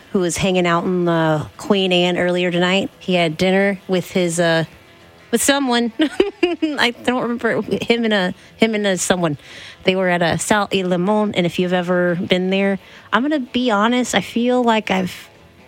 who was hanging out in Queen Anne earlier tonight. He had dinner with his with someone. I don't remember him and a someone. They were at a Sal y Limon, and if you've ever been there, I'm gonna be honest. I feel like I've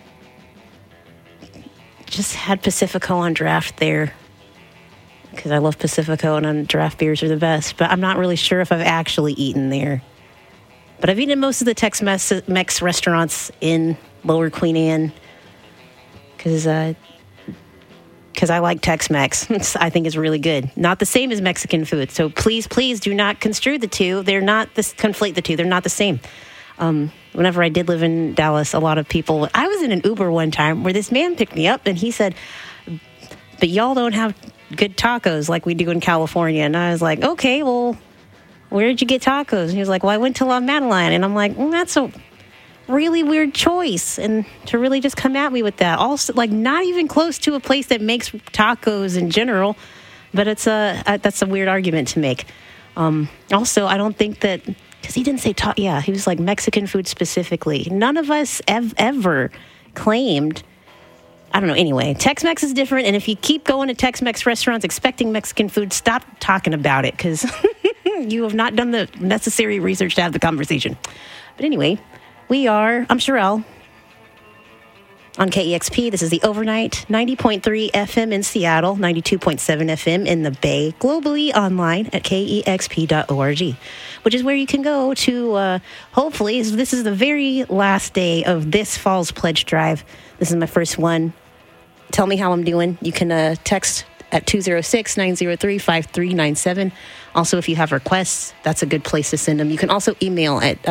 just had Pacifico on draft there because I love Pacifico and on draft beers are the best. But I'm not really sure if I've actually eaten there. But I've eaten at most of the Tex-Mex restaurants in Lower Queen Anne because I like Tex-Mex. I think it's really good. Not the same as Mexican food. So please do not construe the two. They're not conflate the two. They're not the same. Whenever I did live in Dallas, a lot of people... I was in an Uber one time where this man picked me up and he said, but y'all don't have good tacos like we do in California. And I was like, okay, well, where did you get tacos? And he was like, well, I went to La Madeline. And I'm like, that's a really weird choice. And to really just come at me with that. Also, like, not even close to a place that makes tacos in general. But it's that's a weird argument to make. Also, I don't think that... Because he didn't say, he was like Mexican food specifically. None of us have ever claimed, I don't know, anyway. Tex-Mex is different, and if you keep going to Tex-Mex restaurants expecting Mexican food, stop talking about it, because you have not done the necessary research to have the conversation. But anyway, I'm Sherelle on KEXP. This is the Overnight, 90.3 FM in Seattle, 92.7 FM in the Bay, globally online at KEXP.org, which is where you can go to, hopefully, this is the very last day of this fall's pledge drive. This is my first one. Tell me how I'm doing. You can text at 206-903-5397. Also, if you have requests, that's a good place to send them. You can also email at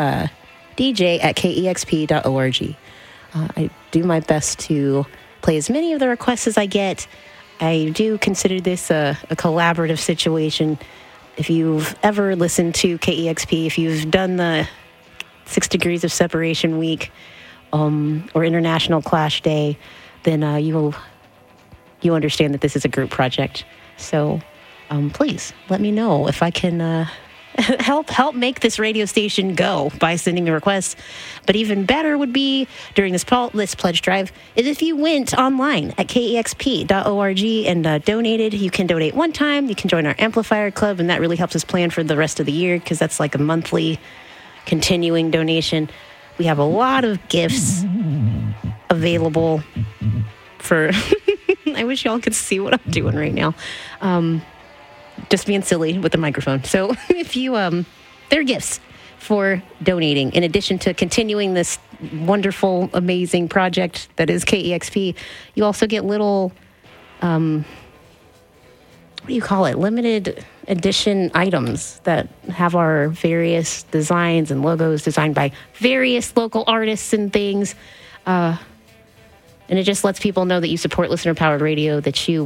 dj@kexp.org. I do my best to play as many of the requests as I get. I do consider this a collaborative situation. If you've ever listened to KEXP, if you've done the 6 Degrees of Separation Week or International Clash Day, then you understand that this is a group project. So please let me know if I can... help make this radio station go by sending me requests. But even better would be during this pledge drive is if you went online at kexp.org and donated. You can donate one time. You can join our Amplifier Club, and that really helps us plan for the rest of the year because that's like a monthly continuing donation. We have a lot of gifts available for... I wish y'all could see what I'm doing right now. Just being silly with the microphone. So if you, they're gifts for donating. In addition to continuing this wonderful, amazing project that is KEXP, you also get little, what do you call it? Limited edition items that have our various designs and logos designed by various local artists and things. And it just lets people know that you support listener-powered radio, that you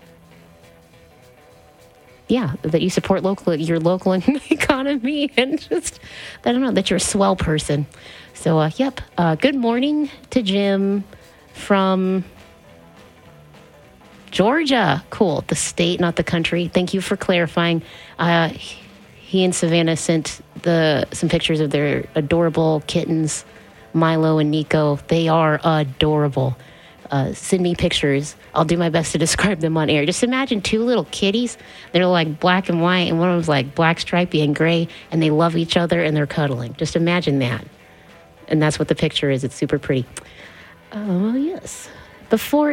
support your local economy, and just, I don't know, that you're a swell person. So, good morning to Jim from Georgia. Cool. The state, not the country. Thank you for clarifying. He and Savannah sent some pictures of their adorable kittens, Milo and Nico. They are adorable. Send me pictures. I'll do my best to describe them on air. Just imagine 2 little kitties. They're like black and white, and one of them's like black, stripy, and gray, and they love each other, and they're cuddling. Just imagine that. And that's what the picture is. It's super pretty. Yes. Before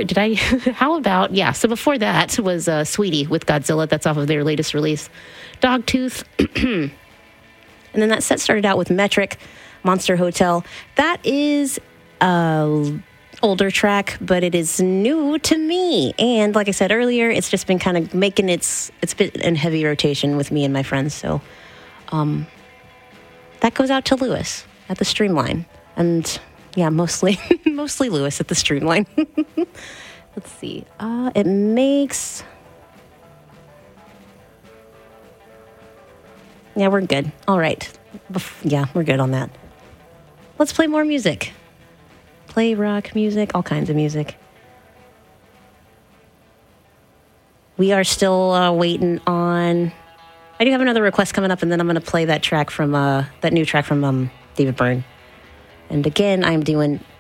that was Sweetie with Godzilla. That's off of their latest release, Dogtooth. And then that set started out with Metric, Monster Hotel. That is older track, but it is new to me. And like I said earlier, it's just been kind of making it's been in heavy rotation with me and my friends. So that goes out to Lewis at the Streamline. And yeah, mostly Lewis at the Streamline. Let's see. It makes... Yeah, we're good. All right. Yeah, we're good on that. Let's play more music. Play rock music, all kinds of music. We are still waiting on... I do have another request coming up, and then I'm going to play that track from that new track from David Byrne. And again, I'm doing